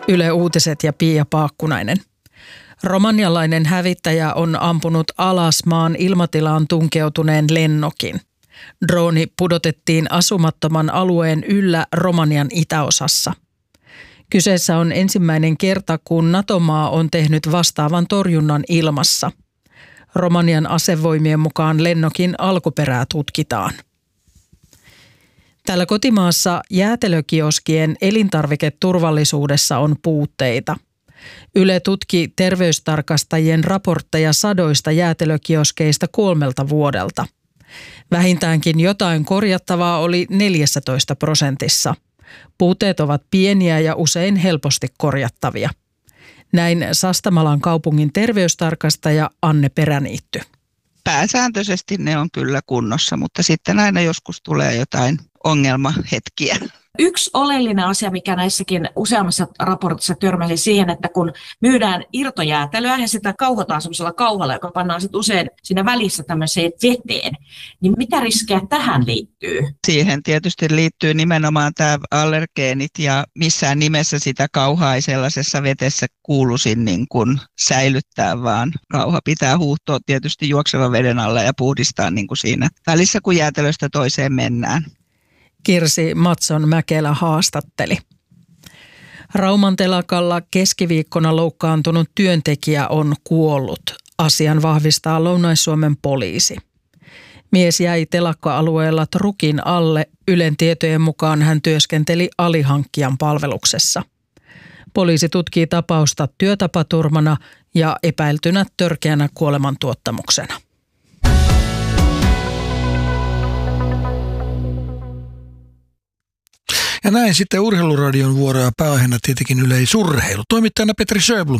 Yle Uutiset ja Pia Paakkunainen. Romanialainen hävittäjä on ampunut alas maan ilmatilaan tunkeutuneen lennokin. Drooni pudotettiin asumattoman alueen yllä Romanian itäosassa. Kyseessä on ensimmäinen kerta, kun NATO-maa on tehnyt vastaavan torjunnan ilmassa. Romanian asevoimien mukaan lennokin alkuperää tutkitaan. Täällä kotimaassa jäätelökioskien elintarviketurvallisuudessa on puutteita. Yle tutki terveystarkastajien raportteja sadoista jäätelökioskeista 3 vuodelta. Vähintäänkin jotain korjattavaa oli 14%. Puutteet ovat pieniä ja usein helposti korjattavia. Näin Sastamalan kaupungin terveystarkastaja Anne Peräniitty. Pääsääntöisesti ne on kyllä kunnossa, mutta sitten aina joskus tulee jotain ongelmahetkiä. Yksi oleellinen asia, mikä näissäkin useammassa raportissa törmäsi siihen, että kun myydään irtojäätelöä ja sitä kauhotaan semmoisella kauhalla, joka pannaan sitten usein siinä välissä tämmöiseen veteen, niin mitä riskejä tähän liittyy? Siihen tietysti liittyy nimenomaan tämä allergeenit ja missään nimessä sitä kauhaa ei sellaisessa vetessä kuuluisi niin kuin säilyttää, vaan kauha pitää huuhtoa tietysti juoksevan veden alla ja puhdistaa niin kuin siinä välissä, kun jäätelöstä toiseen mennään. Kirsi Matson-Mäkelä haastatteli. Rauman telakalla keskiviikkona loukkaantunut työntekijä on kuollut. Asian vahvistaa Lounais-Suomen poliisi. Mies jäi telakka-alueella trukin alle. Ylen tietojen mukaan hän työskenteli alihankkijan palveluksessa. Poliisi tutkii tapausta työtapaturmana ja epäiltynä törkeänä kuolemantuottamuksena. Ja näin sitten Urheiluradion vuoroja pääaiheena tietenkin yleisurheilu. Toimittajana Petri Sjöblom.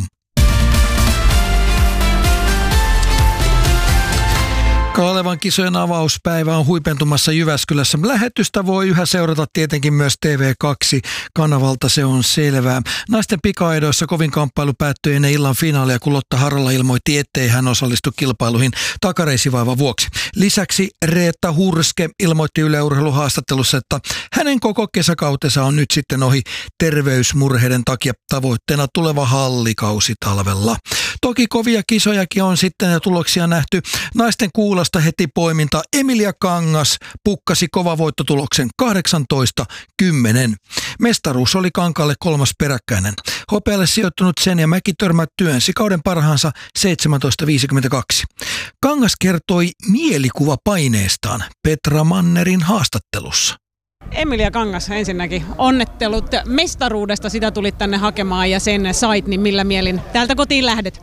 Kalevan kisojen avauspäivä on huipentumassa Jyväskylässä. Lähetystä voi yhä seurata tietenkin myös TV2-kanavalta, se on selvää. Naisten pikaedoissa kovin kamppailu päättyi ennen illan finaalia, kun Lotta Harala ilmoitti, ettei hän osallistu kilpailuihin takareisivaivan vuoksi. Lisäksi Reetta Hurske ilmoitti Yle Urheiluhaastattelussa, että hänen koko kesäkautensa on nyt sitten ohi terveysmurheiden takia, tavoitteena tuleva hallikausi talvella. Toki kovia kisojakin on sitten ja tuloksia nähty. Naisten kuulasta heti poiminta Emilia Kangas pukkasi kovavoittotuloksen 18-10. Mestaruus oli Kankaalle 3. peräkkäinen. Hopealle sijoittunut Senja Mäki-Törmä työnsi kauden parhaansa 17.52. Kangas kertoi mielikuvapaineestaan Petra Mannerin haastattelussa. Emilia Kangas, ensinnäkin onnettelut mestaruudesta, sitä tulit tänne hakemaan ja sen sait, niin millä mielin täältä kotiin lähdet?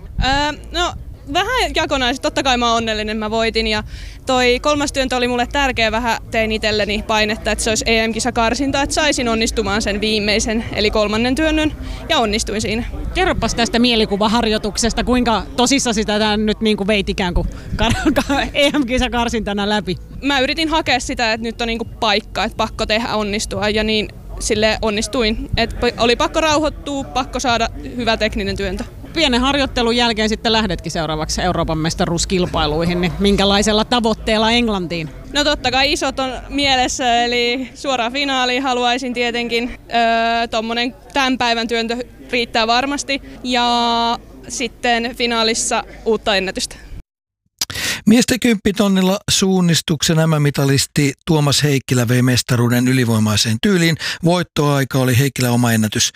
Vähän jakonaisesti, totta kai mä oon onnellinen, mä voitin ja toi 3. työntö oli mulle tärkeä, vähän tein itselleni painetta, että se olisi EM-kisakarsinta, että saisin onnistumaan sen viimeisen, eli 3. työnnön ja onnistuin siinä. Kerropas tästä mielikuvaharjoituksesta, kuinka tosissa sitä nyt niin kuin veit ikään kuin EM-kisakarsintana läpi? Mä yritin hakea sitä, että nyt on niin kuin paikka, että pakko tehdä onnistua ja niin sille onnistuin. Et oli pakko rauhoittua, pakko saada hyvä tekninen työntö. Pienen harjoittelun jälkeen sitten lähdetkin seuraavaksi Euroopan mestaruuskilpailuihin, niin minkälaisella tavoitteella Englantiin? No totta kai isot on mielessä, eli suoraan finaaliin haluaisin tietenkin. Tommonen tämän päivän työntö riittää varmasti ja sitten finaalissa uutta ennätystä. Miesten 10-tonnilla suunnistuksen MM-mitalisti Tuomas Heikkilä vei mestaruuden ylivoimaiseen tyyliin. Voittoaika oli Heikkilä oma ennätys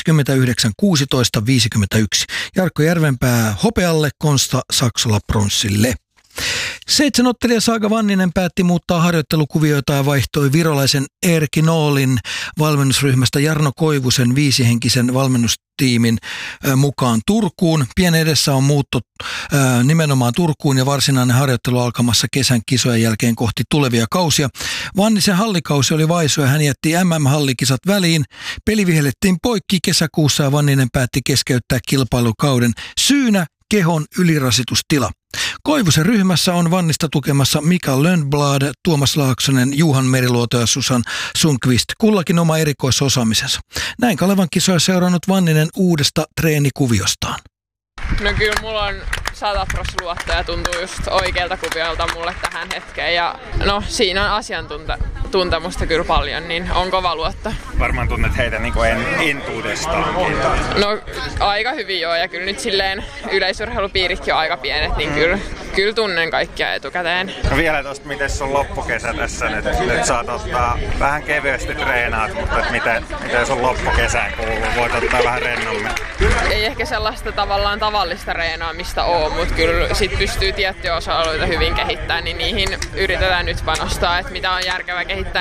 29.16.51. Jarkko Järvenpää hopealle, Konsta Saksola pronssille. 7-ottelija Saaga Vanninen päätti muuttaa harjoittelukuvioita ja vaihtoi virolaisen Erkki Noolin valmennusryhmästä Jarno Koivusen 5-henkisen valmennustiimin mukaan Turkuun. Pienen edessä on muutto nimenomaan Turkuun ja varsinainen harjoittelu alkamassa kesän kisojen jälkeen kohti tulevia kausia. Vannisen hallikausi oli vaisu ja hän jätti MM-hallikisat väliin. Peli vihellettiin poikki kesäkuussa ja Vanninen päätti keskeyttää kilpailukauden syynä kehon ylirasitustila. Koivusen ryhmässä on Vannista tukemassa Mika Lönnblad, Tuomas Laaksonen, Juhan Meriluoto ja Susan Sundqvist, kullakin oma erikoisosaamisensa. Näin Kalevan kisoja seurannut Vanninen uudesta treenikuviostaan. No kyllä mulla on 100% luotto ja tuntuu just oikealta kuviolta mulle tähän hetkeen. Ja no siinä on asiantuntemusta kyllä paljon, niin on kova luotto. Varmaan tunnet heitä niin kuin entuudestaankin. No aika hyvin joo, ja kyllä nyt silleen yleisurheilupiiritkin on aika pienet, niin kyllä tunnen kaikkia etukäteen. No vielä tosta, miten sun loppukesä tässä nyt saat ottaa vähän kevyesti treenaat, mutta miten sun loppukesään kuuluu? Voit ottaa vähän rennommin. Ei ehkä sellaista tavallaan tavallista reenaamista ole, mutta kyllä sit pystyy tiettyjä osa-alueita hyvin kehittämään, niin niihin yritetään nyt panostaa, että mitä on järkevää kehittää